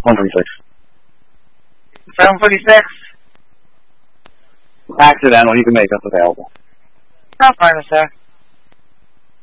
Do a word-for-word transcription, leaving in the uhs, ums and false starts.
one forty-six. seven forty-six. Accidental, you can make us available. I'll find us there.